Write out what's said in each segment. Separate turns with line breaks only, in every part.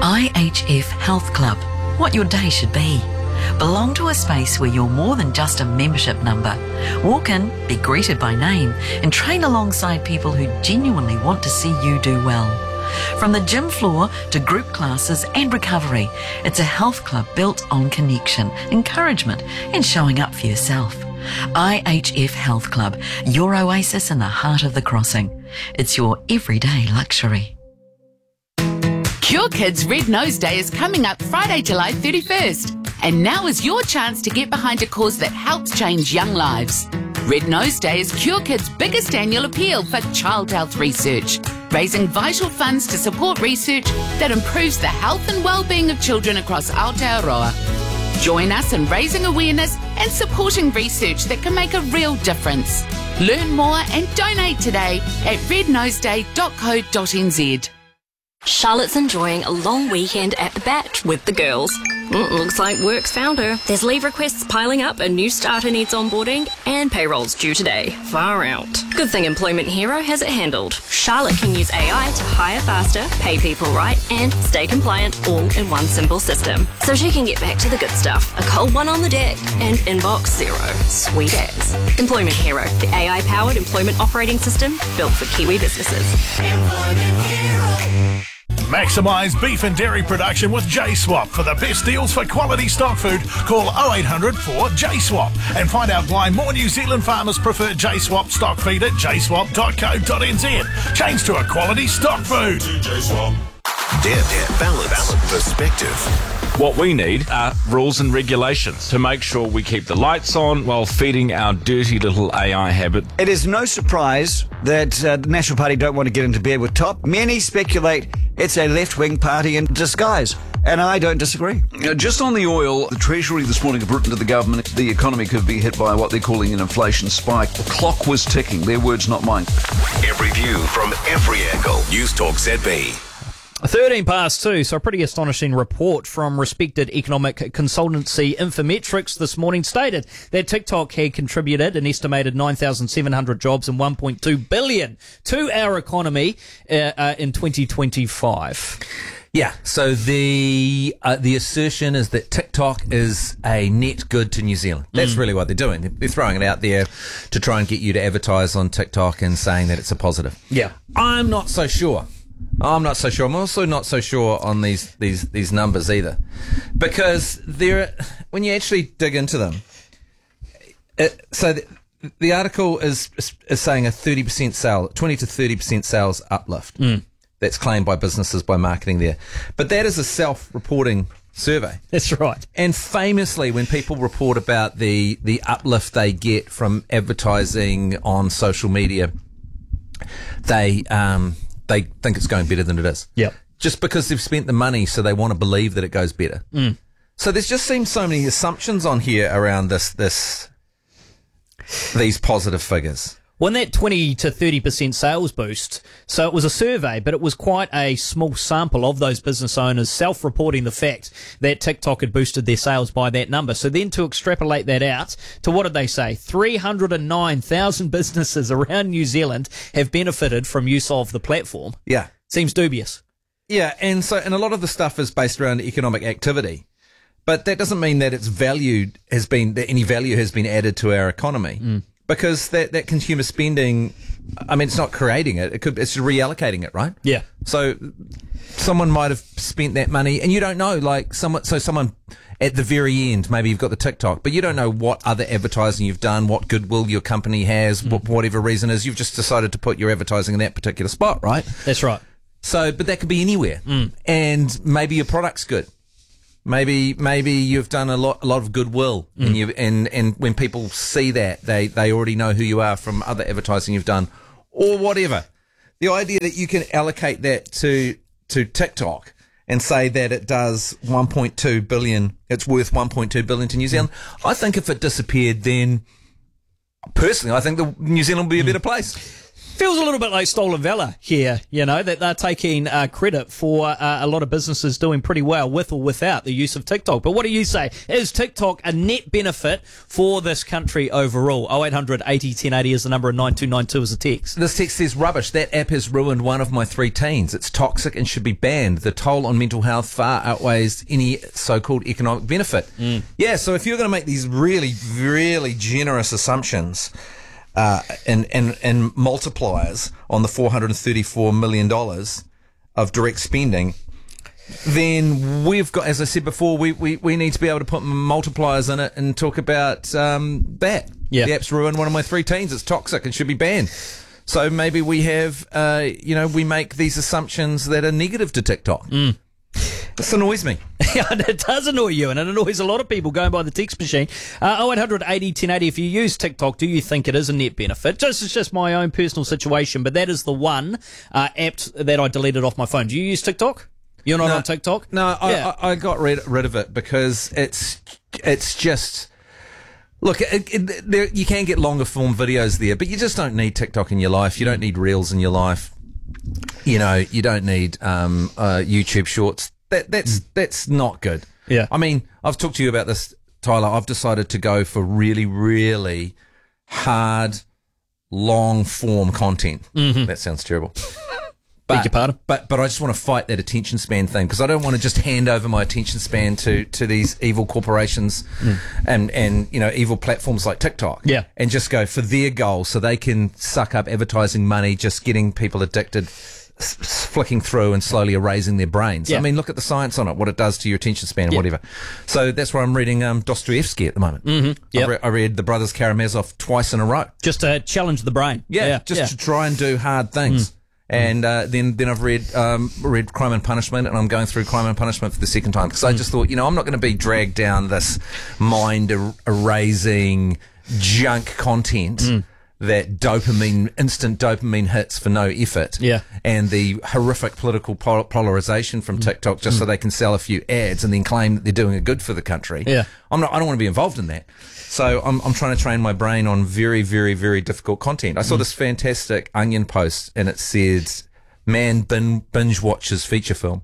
IHF Health Club. What your day should be. Belong to a space where you're more than just a membership number. Walk in, be greeted by name, and train alongside people who genuinely want to see you do well. From the gym floor to group classes and recovery, it's a health club built on connection, encouragement, and showing up for yourself. IHF Health Club, your oasis in the heart of the crossing. It's your everyday luxury.
Cure Kids Red Nose Day is coming up Friday, July 31st. And now is your chance to get behind a cause that helps change young lives. Red Nose Day is Cure Kids' biggest annual appeal for child health research, raising vital funds to support research that improves the health and well-being of children across Aotearoa. Join us in raising awareness and supporting research that can make a real difference. Learn more and donate today at rednoseday.co.nz.
Charlotte's enjoying a long weekend at the Bat with the girls. Looks like work's found her. There's leave requests piling up, a new starter needs onboarding, and payroll's due today. Far out. Good thing Employment Hero has it handled. Charlotte can use AI to hire faster, pay people right, and stay compliant all in one simple system. So she can get back to the good stuff. A cold one on the deck and inbox zero. Sweet as. Employment Hero, the AI-powered employment operating system built for Kiwi businesses.
Employment Hero. Maximise beef and dairy production with JSwap. For the best deals for quality stock food, call 0800 4JSwap and find out why more New Zealand farmers prefer JSwap stock feed at jswap.co.nz. Change to a quality stock food.
Deb, balance, perspective.
What we need are rules and regulations to make sure we keep the lights on while feeding our dirty little AI habit.
It is no surprise that the National Party don't want to get into bed with Top. Many speculate it's a left-wing party in disguise, and I don't disagree.
Just on the oil, the Treasury this morning have written to the government the economy could be hit by what they're calling an inflation spike. The clock was ticking. Their words, not mine.
Every view from every angle. News Talk ZB.
13 past 2, so a pretty astonishing report from respected economic consultancy Infometrics this morning stated that TikTok had contributed an estimated 9,700 jobs and 1.2 billion to our economy in 2025.
Yeah, so the assertion is that TikTok is a net good to New Zealand. That's really what they're doing. They're throwing it out there to try and get you to advertise on TikTok and saying that it's a positive.
Yeah.
I'm not so sure. I'm also not so sure on these numbers either, because when you actually dig into them, the article is saying a 30% sale, 20 to 30% sales uplift. That's claimed by businesses by marketing there, but that is a self-reporting survey.
That's right.
And famously, when people report about the uplift they get from advertising on social media, they think it's going better than it is.
Yep.
Just because they've spent the money, so they want to believe that it goes better. So there's just seems so many assumptions on here around these positive figures.
When that 20 to 30% sales boost, so it was a survey, but it was quite a small sample of those business owners self-reporting the fact that TikTok had boosted their sales by that number. So then to extrapolate that out to, what did they say? 309,000 businesses around New Zealand have benefited from use of the platform.
Yeah.
Seems dubious.
Yeah, and a lot of the stuff is based around economic activity. But that doesn't mean that any value has been added to our economy. Because that consumer spending, I mean, it's not creating it. It's reallocating it, right?
Yeah.
So someone might have spent that money, and you don't know, someone at the very end, maybe you've got the TikTok, but you don't know what other advertising you've done, what goodwill your company has, whatever reason is. You've just decided to put your advertising in that particular spot, right?
That's right.
So, but that could be anywhere. And maybe your product's good. Maybe you've done a lot of goodwill, and when people see that, they already know who you are from other advertising you've done, or whatever. The idea that you can allocate that to TikTok and say that it does 1.2 billion, it's worth 1.2 billion to New Zealand. I think if it disappeared, then personally, I think New Zealand would be a better place.
Feels a little bit like stolen valor here, that they're taking credit for a lot of businesses doing pretty well with or without the use of TikTok. But what do you say? Is TikTok a net benefit for this country overall? 0800 80 1080 is the number and 9292 is the text.
This text says, rubbish. That app has ruined one of my 3 teens. It's toxic and should be banned. The toll on mental health far outweighs any so-called economic benefit. Yeah, so if you're going to make these really, really generous assumptions and multipliers on the $434 million of direct spending, then we've got, as I said before, we need to be able to put multipliers in it and talk about that.
Yeah.
The app's ruined one of my 3 teens. It's toxic and should be banned. So maybe we have, we make these assumptions that are negative to TikTok. This annoys me.
Yeah, it does annoy you, and it annoys a lot of people going by the text machine. 0800 80 1080, if you use TikTok, do you think it is a net benefit? It's just my own personal situation, but that is the one app that I deleted off my phone. Do you use TikTok? You're not on TikTok?
No,
Yeah.
I got rid of it because it's just... Look, you can get longer form videos there, but you just don't need TikTok in your life. You don't need Reels in your life. You don't need YouTube Shorts. That's not good.
Yeah.
I mean, I've talked to you about this, Tyler. I've decided to go for really, really hard, long form content. That sounds terrible.
Beg your pardon?
But I just want to fight that attention span thing because I don't want to just hand over my attention span to these evil corporations and evil platforms like TikTok.
Yeah.
And just go for their goals so they can suck up advertising money, just getting people addicted, flicking through and slowly erasing their brains.
Yeah.
I mean, look at the science on it, what it does to your attention span and whatever. So that's why I'm reading Dostoevsky at the moment.
Yep.
I read The Brothers Karamazov twice in a row.
Just to challenge the brain.
To try and do hard things. And then I've read Crime and Punishment, and I'm going through Crime and Punishment for the second time because I just thought, I'm not going to be dragged down this mind-erasing junk content that instant dopamine hits for no effort.
Yeah.
And the horrific political polarization from TikTok just so they can sell a few ads and then claim that they're doing a good for the country.
Yeah.
I don't want to be involved in that. So I'm trying to train my brain on very, very, very difficult content. I saw this fantastic Onion post and it said, man binge watches feature film.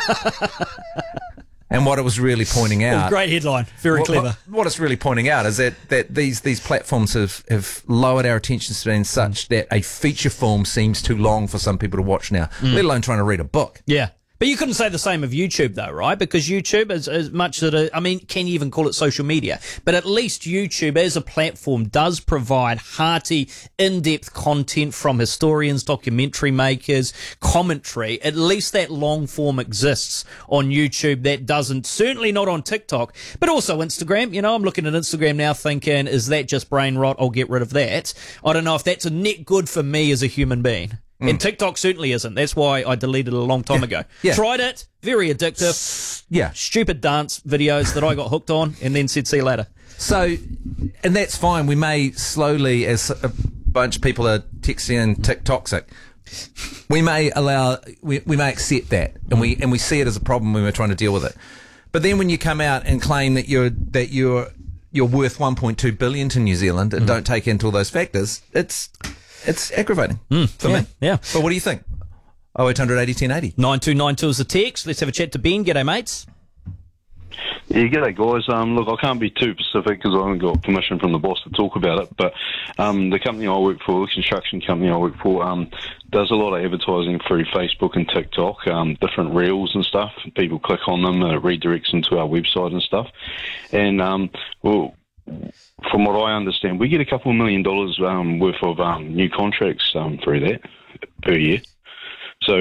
And what it was really pointing out...
Great headline. Very clever.
What it's really pointing out is that these platforms have lowered our attention span such that a feature film seems too long for some people to watch now, let alone trying to read a book.
Yeah. But you couldn't say the same of YouTube, though, right? Because YouTube is as much that can you even call it social media? But at least YouTube as a platform does provide hearty, in-depth content from historians, documentary makers, commentary. At least that long form exists on YouTube. That doesn't, certainly not on TikTok, but also Instagram. I'm looking at Instagram now thinking, is that just brain rot? I'll get rid of that. I don't know if that's a net good for me as a human being. And TikTok certainly isn't. That's why I deleted it a long time ago.
Yeah.
Tried it. Very addictive.
Yeah.
Stupid dance videos that I got hooked on and then said, see you later.
So, and that's fine. We may slowly, as a bunch of people are texting in TikToxic, we may accept that and we see it as a problem when we're trying to deal with it. But then when you come out and claim that you're worth 1.2 billion to New Zealand and don't take into all those factors, it's aggravating for me.
Yeah.
But what do you think? 0800 80 1080.
9292 is the text. Let's have a chat to Ben. G'day, mates.
Yeah, g'day, guys. Look, I can't be too specific because I haven't got permission from the boss to talk about it, but the company I work for, the construction company I work for, does a lot of advertising through Facebook and TikTok, different reels and stuff. People click on them, it redirects them to our website and stuff. And, from what I understand, we get a couple of $1 million worth of new contracts through that per year. So,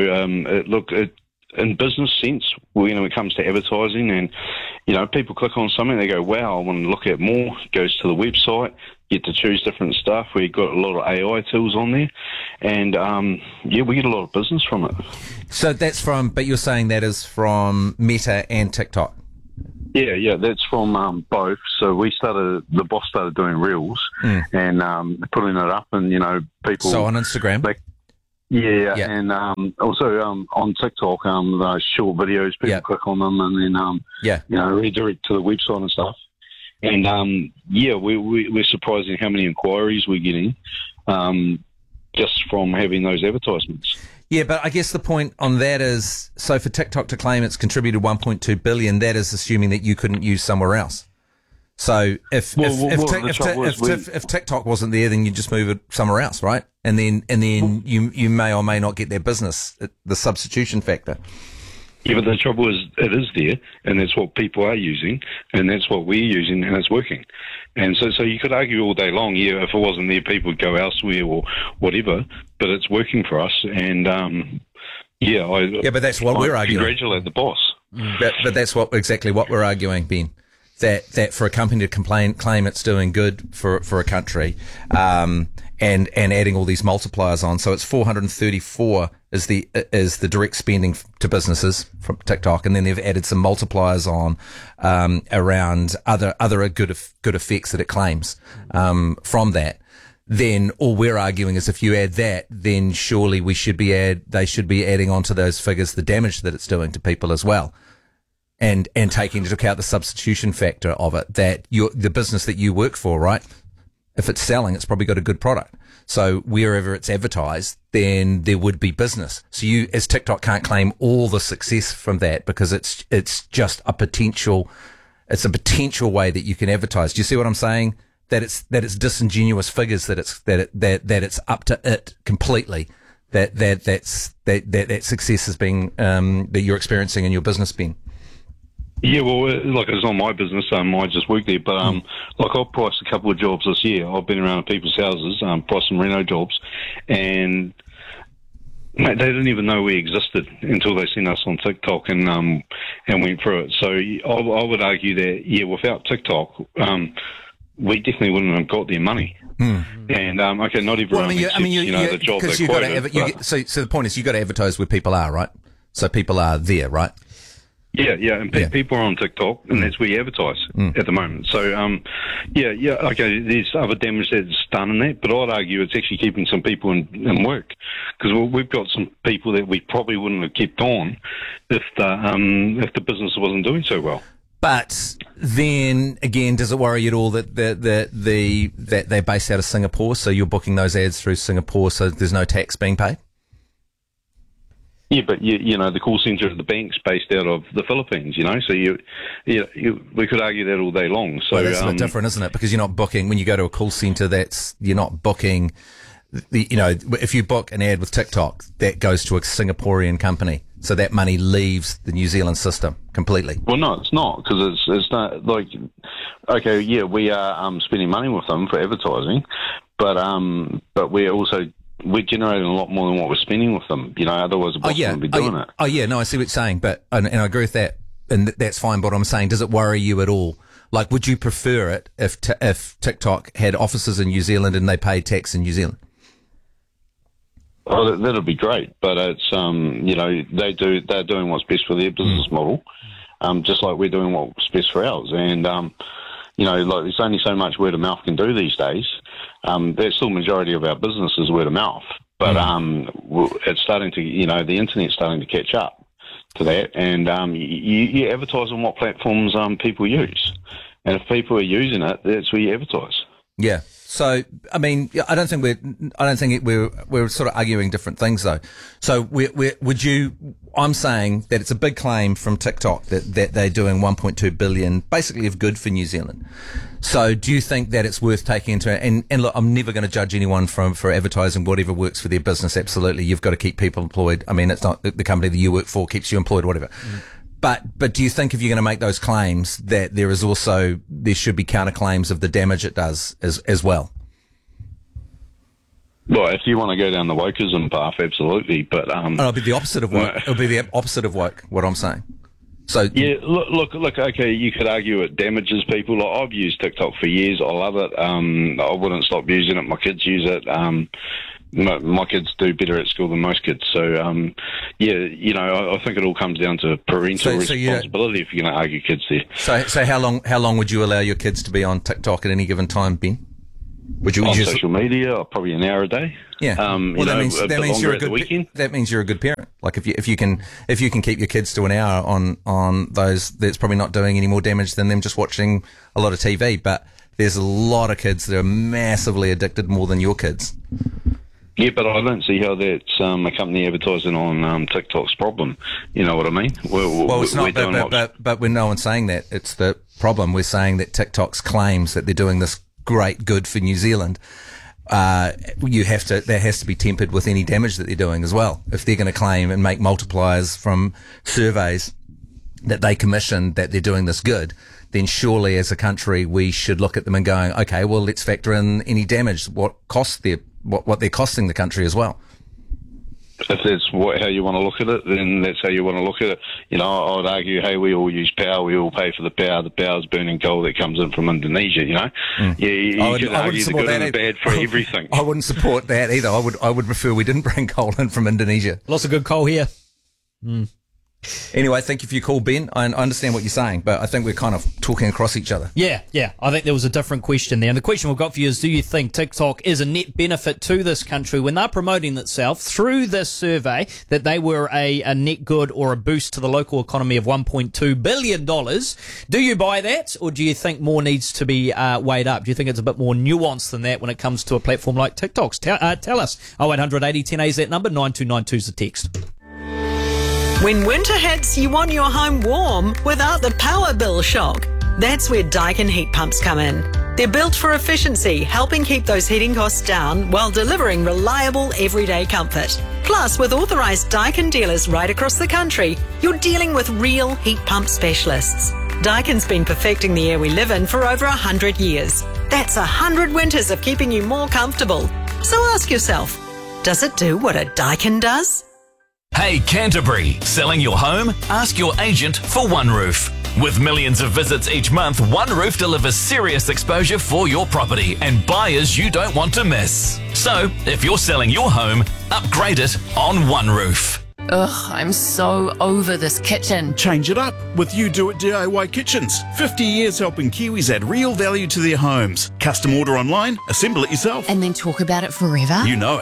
in business sense, when it comes to advertising and, people click on something, they go, wow, I want to look at more, goes to the website, get to choose different stuff. We've got a lot of AI tools on there. And, we get a lot of business from it.
So but you're saying that is from Meta and TikTok?
Yeah, that's from both. So the boss started doing reels and putting it up, and people.
So on Instagram.
Yeah, and also on TikTok, those short videos, people click on them and then redirect to the website and stuff. And we're surprising how many inquiries we're getting just from having those advertisements.
Yeah, but I guess the point on that is, so for TikTok to claim it's contributed 1.2 billion, that is assuming that you couldn't use somewhere else. So if TikTok wasn't there, then you just move it somewhere else, right? And then you may or may not get their business, the substitution factor.
Yeah, but the trouble is, it is there, and that's what people are using, and that's what we're using, and it's working. And so you could argue all day long, yeah, if it wasn't there, people would go elsewhere or whatever, but it's working for us, and but
that's what we're arguing.
Congratulate the boss.
But that's exactly what we're arguing, Ben. That for a company to claim it's doing good for a country, and adding all these multipliers on, so it's 434 is the direct spending to businesses from TikTok, and then they've added some multipliers on around other good effects that it claims from that. Then all we're arguing is if you add that, then surely they should be adding onto those figures the damage that it's doing to people as well. And taking into account the substitution factor of it, that the business that you work for, right? If it's selling, it's probably got a good product. So wherever it's advertised, then there would be business. So you, as TikTok, can't claim all the success from that because it's just a potential way that you can advertise. Do you see what I'm saying? That it's disingenuous figures, that it's up to it completely. That success is being that you're experiencing in your business, Ben.
Yeah, well, like it's not my business. I just work there, but like I've priced a couple of jobs this year. I've been around people's houses, priced some reno jobs, and mate, they didn't even know we existed until they seen us on TikTok and went through it. So I would argue that without TikTok, we definitely wouldn't have got their money. And not everyone. The job they quoted.
So the point is, you got to advertise where people are, right? So people are there, right?
Yeah, and people are on TikTok, and that's where you advertise at the moment. So, okay, there's other damage that's done in that, but I'd argue it's actually keeping some people in work, because we've got some people that we probably wouldn't have kept on if the business wasn't doing so well.
But then again, does it worry you at all that they're based out of Singapore, so you're booking those ads through Singapore, so there's no tax being paid?
Yeah, but the call centre of the bank's based out of the Philippines. So we could argue that all day long. So
that's a bit different, isn't it? Because you're not booking when you go to a call centre. You're not booking. If you book an ad with TikTok, that goes to a Singaporean company, so that money leaves the New Zealand system completely.
Well, no, it's not, because it's not like, okay, yeah, we are spending money with them for advertising, but we're generating a lot more than what we're spending with them. Otherwise the boss wouldn't be doing it. Oh yeah, no, I see what you're saying, but and I agree with that, and that's fine. But I'm saying, does it worry you at all? Like, would you prefer it if TikTok had offices in New Zealand and they paid tax in New Zealand? Oh, that'd be great, but it's they're doing what's best for their business model, just like we're doing what's best for ours, and there's only so much word of mouth can do these days. That's still majority of our business is word of mouth, but it's starting to, the internet's starting to catch up to that, and you advertise on what platforms people use, and if people are using it, that's where you advertise.
Yeah. So, I mean, I don't think we're sort of arguing different things though. So I'm saying that it's a big claim from TikTok that they're doing 1.2 billion basically of good for New Zealand. So do you think that it's worth taking into it? And look, I'm never going to judge anyone for advertising whatever works for their business. Absolutely. You've got to keep people employed. I mean, it's not the company that you work for keeps you employed, whatever. But do you think if you're going to make those claims that there should be counterclaims of the damage it does as well?
Well, if you want to go down the wokeism path, absolutely. But
it'll be the opposite of woke. It'll be the opposite of woke. What I'm saying. So
yeah, look. Okay, you could argue it damages people. Like, I've used TikTok for years. I love it. I wouldn't stop using it. My kids use it. My kids do better at school than most kids. So, I think it all comes down to parental responsibility if you're going to argue kids there.
So how long would you allow your kids to be on TikTok at any given time, Ben? Would you
on social media, probably an hour a day?
Yeah. That means you're a good. That means you're a good parent. Like if you can keep your kids to an hour on those, that's probably not doing any more damage than them just watching a lot of TV. But there's a lot of kids that are massively addicted, more than your kids.
Yeah, but I don't see how that's a company advertising on TikTok's problem. You know what I mean?
Well, it's not, but we're no one's saying that. It's the problem. We're saying that TikTok's claims that they're doing this great good for New Zealand, that has to be tempered with any damage that they're doing as well. If they're going to claim and make multipliers from surveys that they commissioned that they're doing this good, then surely as a country we should look at them and going, okay, well, let's factor in any damage, what they're costing the country as well.
If that's how you want to look at it, then that's how you want to look at it. You know, I would argue, hey, we all use power, we all pay for the power. The power's burning coal that comes in from Indonesia, you know? Yeah, you could argue the good and the bad for everything.
I wouldn't support that either. I would prefer we didn't bring coal in from Indonesia.
Lots of good coal here.
Anyway, thank you for your call, Ben. I understand what you're saying, but I think we're kind of talking across each other.
Yeah. I think there was a different question there. And the question we've got for you is, do you think TikTok is a net benefit to this country when they're promoting itself through this survey that they were a net good or a boost to the local economy of $1.2 billion? Do you buy that, or do you think more needs to be weighed up? Do you think it's a bit more nuanced than that when it comes to a platform like TikTok's? Tell us. 0800 80 10 A is that number, 9292 is the text.
When winter hits, you want your home warm without the power bill shock. That's where Daikin heat pumps come in. They're built for efficiency, helping keep those heating costs down while delivering reliable everyday comfort. Plus, with authorised Daikin dealers right across the country, you're dealing with real heat pump specialists. Daikin's been perfecting the air we live in for over 100 years. That's 100 winters of keeping you more comfortable. So ask yourself, does it do what a Daikin does?
Hey Canterbury, selling your home? Ask your agent for OneRoof. With millions of visits each month, OneRoof delivers serious exposure for your property and buyers you don't want to miss. So, if you're selling your home, upgrade it on OneRoof.
Ugh, I'm so over this kitchen.
Change it up with You Do It DIY Kitchens. 50 years helping Kiwis add real value to their homes. Custom order online, assemble it yourself.
And then talk about it forever?
You know it.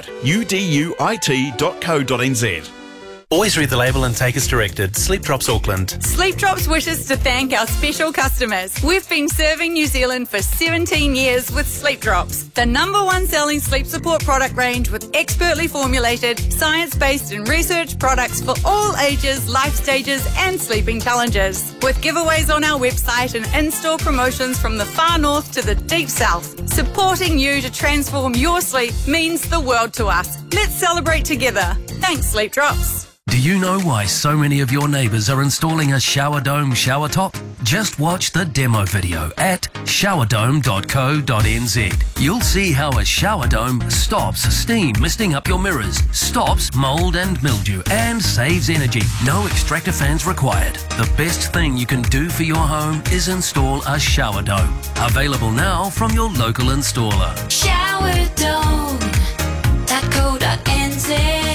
uduit.co.nz.
Always read the label and take as directed. Sleep Drops Auckland.
Sleep Drops wishes to thank our special customers. We've been serving New Zealand for 17 years with Sleep Drops, the #1 selling sleep support product range with expertly formulated, science-based and research products for all ages, life stages and sleeping challenges. With giveaways on our website and in-store promotions from the far north to the deep south, supporting you to transform your sleep means the world to us. Let's celebrate together. Thanks, Sleep Drops.
Do you know why so many of your neighbours are installing a shower dome shower top? Just watch the demo video at showerdome.co.nz. You'll see how a shower dome stops steam misting up your mirrors, stops mould and mildew, and saves energy. No extractor fans required. The best thing you can do for your home is install a shower dome. Available now from your local installer.
Showerdome.co.nz.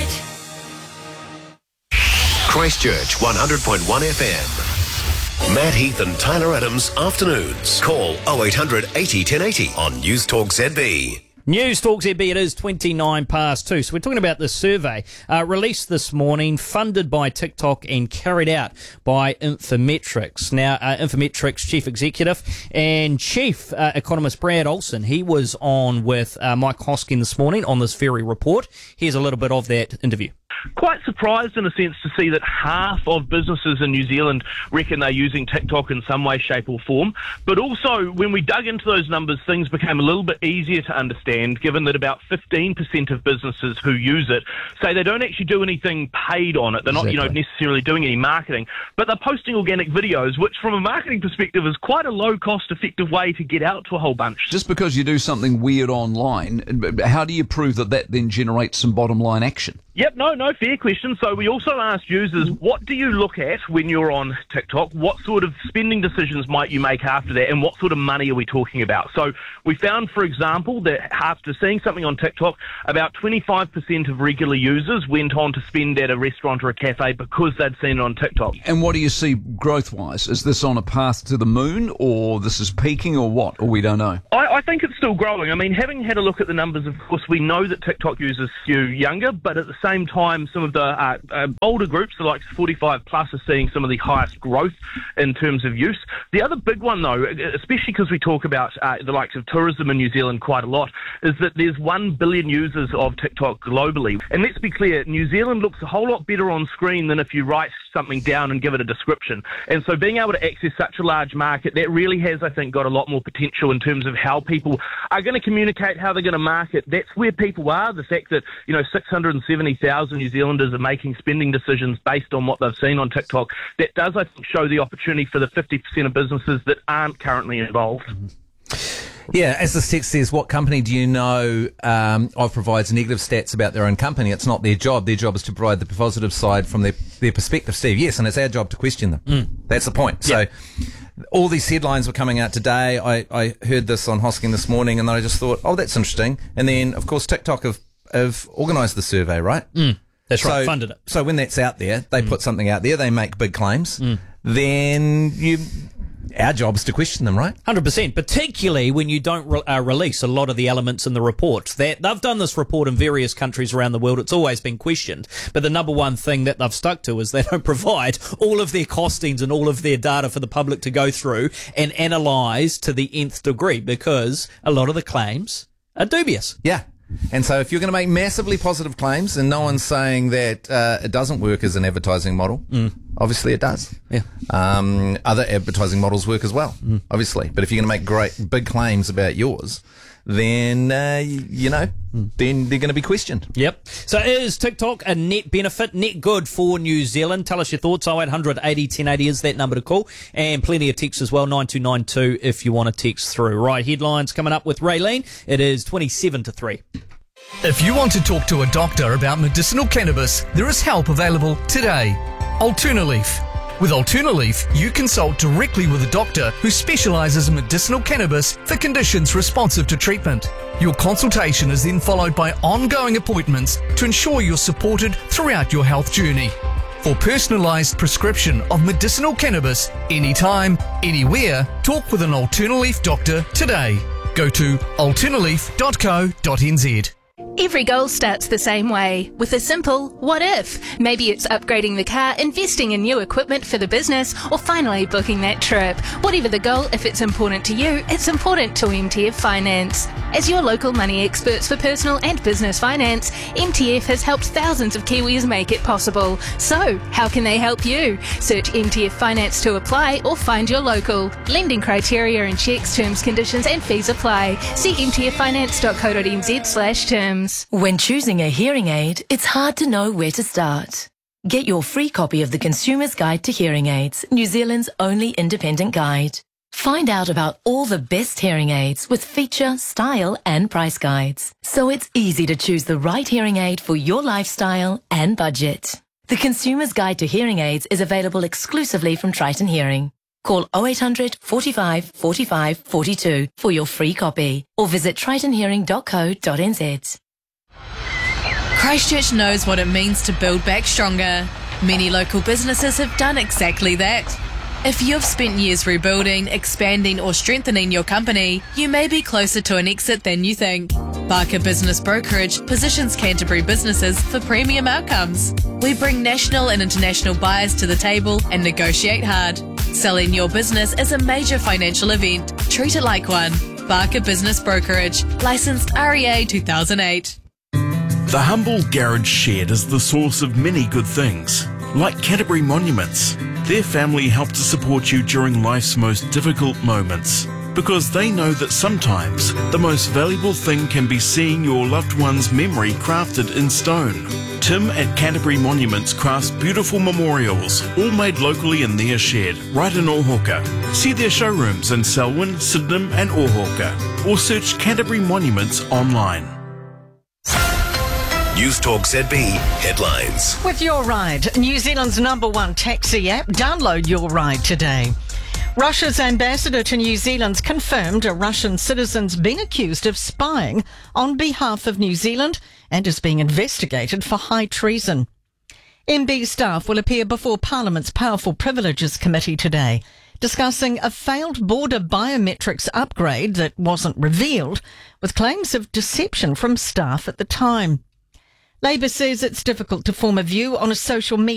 Christchurch 100.1 FM. Matt Heath and Tyler Adams afternoons. Call 0800 80 1080 on News Talk ZB.
News Talk ZB, it is 2. So we're talking about this survey released this morning, funded by TikTok and carried out by Infometrics. Now, Infometrics Chief Executive and Chief Economist Brad Olsen, he was on with Mike Hosking this morning on this very report. Here's a little bit of that interview.
Quite surprised in a sense to see that half of businesses in New Zealand reckon they're using TikTok in some way, shape or form. But also, when we dug into those numbers, things became a little bit easier to understand, given that about 15% of businesses who use it say they don't actually do anything paid on it. They're not, necessarily doing any marketing, but they're posting organic videos, which from a marketing perspective is quite a low cost effective way to get out to a whole bunch.
Just because you do something weird online, how do you prove that that then generates some bottom line action?
Yep, no, fair question. So we also asked users, what do you look at when you're on TikTok? What sort of spending decisions might you make after that? And what sort of money are we talking about? So we found, for example, that after seeing something on TikTok, about 25% of regular users went on to spend at a restaurant or a cafe because they'd seen it on TikTok.
And what do you see growth-wise? Is this on a path to the moon, or this is peaking, or what? Or we don't know?
I think it's still growing. I mean, having had a look at the numbers, of course, we know that TikTok users skew younger, but at the same time, some of the older groups, so like 45 plus, are seeing some of the highest growth in terms of use. The other big one, though, especially because we talk about the likes of tourism in New Zealand quite a lot, is that there's 1 billion users of TikTok globally. And let's be clear, New Zealand looks a whole lot better on screen than if you write something down and give it a description. And so being able to access such a large market, that really has, I think, got a lot more potential in terms of how people are going to communicate, how they're going to market. That's where people are. The fact that, 670,000 New Zealanders are making spending decisions based on what they've seen on TikTok, that does, I think, show the opportunity for the 50% of businesses that aren't currently involved.
Yeah, as this text says, what company do you know of provides negative stats about their own company? It's not their job. Their job is to provide the positive side from their perspective, Steve. Yes, and it's our job to question them. That's the point.
Yeah.
So all these headlines were coming out today. I heard this on Hosking this morning, and then I just thought, oh, that's interesting. And then, of course, TikTok have organised the survey, right?
That's right, funded it.
So when that's out there, they put something out there, they make big claims, then our job is to question them, right?
100%, particularly when you don't release a lot of the elements in the report. They've done this report in various countries around the world. It's always been questioned. But the number one thing that they've stuck to is they don't provide all of their costings and all of their data for the public to go through and analyse to the nth degree, because a lot of the claims are dubious.
Yeah. And so if you're going to make massively positive claims, and no one's saying that it doesn't work as an advertising model, obviously it does.
Yeah.
Other advertising models work as well, obviously. But if you're going to make great big claims about yours, then, then they're going to be questioned.
Yep. So is TikTok a net benefit, net good for New Zealand? Tell us your thoughts. 0800 80 1080 is that number to call. And plenty of texts as well, 9292 if you want to text through. Right, headlines coming up with Raylene. It is 27 to 3.
If you want to talk to a doctor about medicinal cannabis, there is help available today. Alternaleaf. With Alternaleaf, you consult directly with a doctor who specialises in medicinal cannabis for conditions responsive to treatment. Your consultation is then followed by ongoing appointments to ensure you're supported throughout your health journey. For personalised prescription of medicinal cannabis, anytime, anywhere, talk with an Alternaleaf doctor today. Go to alternaleaf.co.nz.
Every goal starts the same way, with a simple what if. Maybe it's upgrading the car, investing in new equipment for the business, or finally booking that trip. Whatever the goal, if it's important to you, it's important to MTF Finance. As your local money experts for personal and business finance, MTF has helped thousands of Kiwis make it possible. So, how can they help you? Search MTF Finance to apply or find your local. Lending criteria and checks, terms, conditions and fees apply. See mtffinance.co.nz/terms.
When choosing a hearing aid, it's hard to know where to start. Get your free copy of the Consumer's Guide to Hearing Aids, New Zealand's only independent guide. Find out about all the best hearing aids with feature, style and price guides. So it's easy to choose the right hearing aid for your lifestyle and budget. The Consumer's Guide to Hearing Aids is available exclusively from Triton Hearing. Call 0800 45 45 42 for your free copy or visit tritonhearing.co.nz.
Christchurch knows what it means to build back stronger. Many local businesses have done exactly that. If you've spent years rebuilding, expanding or strengthening your company, you may be closer to an exit than you think. Barker Business Brokerage positions Canterbury businesses for premium outcomes. We bring national and international buyers to the table and negotiate hard. Selling your business is a major financial event. Treat it like one. Barker Business Brokerage, licensed REA 2008.
The humble garage shed is the source of many good things, like Canterbury Monuments. Their family help to support you during life's most difficult moments, because they know that sometimes the most valuable thing can be seeing your loved one's memory crafted in stone. Tim at Canterbury Monuments crafts beautiful memorials, all made locally in their shed, right in Ōhauka. See their showrooms in Selwyn, Sydenham and Ōhauka, or search Canterbury Monuments online.
News Talk ZB headlines.
With Your Ride, New Zealand's #1 taxi app, download Your Ride today. Russia's ambassador to New Zealand's confirmed a Russian citizen's been accused of spying on behalf of New Zealand and is being investigated for high treason. MB staff will appear before Parliament's Powerful Privileges Committee today, discussing a failed border biometrics upgrade that wasn't revealed, with claims of deception from staff at the time. Labor says it's difficult to form a view on a social media